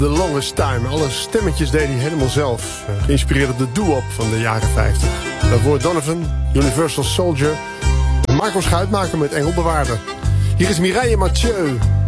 The Longest Time. Alle stemmetjes deed hij helemaal zelf. Geïnspireerd op de doo-wop van de jaren 50. Daarvoor Donovan, Universal Soldier. En Michael Schuitmaker met Engelbewaarder. Hier is Mireille Mathieu.